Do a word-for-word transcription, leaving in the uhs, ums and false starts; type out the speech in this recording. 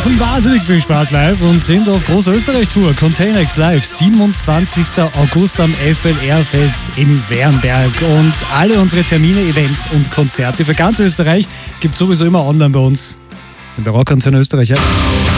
wahnsinnig viel Spaß live und sind auf großer Österreich-Tour. Containex live, siebenundzwanzigsten August am F L R-Fest in Wernberg. Und alle unsere Termine, Events und Konzerte für ganz Österreich gibt es sowieso immer online bei uns. In der Rockantenne Österreich. Ja.